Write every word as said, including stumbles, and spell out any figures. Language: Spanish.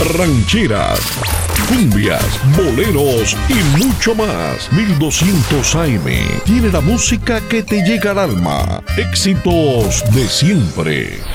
rancheras, cumbias, boleros y mucho más. mil doscientos A M tiene la música que te llega al alma. Éxitos de siempre.